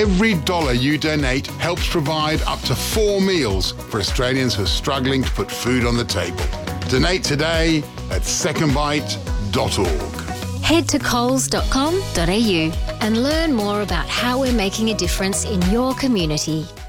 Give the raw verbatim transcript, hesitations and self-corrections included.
Every dollar you donate helps provide up to four meals for Australians who are struggling to put food on the table. Donate today at second bite dot org. Head to coles dot com dot a u and learn more about how we're making a difference in your community.